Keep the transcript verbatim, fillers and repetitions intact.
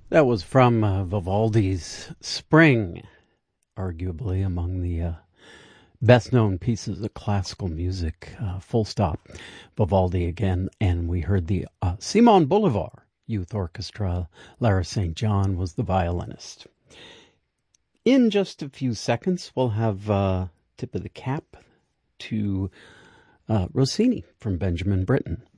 That was from uh, Vivaldi's Spring, arguably among the uh, best-known pieces of classical music, uh, full stop. Vivaldi again, and we heard the uh, Simon Bolivar Youth Orchestra. Lara Saint John was the violinist. In just a few seconds, we'll have uh, tip of the cap to uh, Rossini from Benjamin Britten.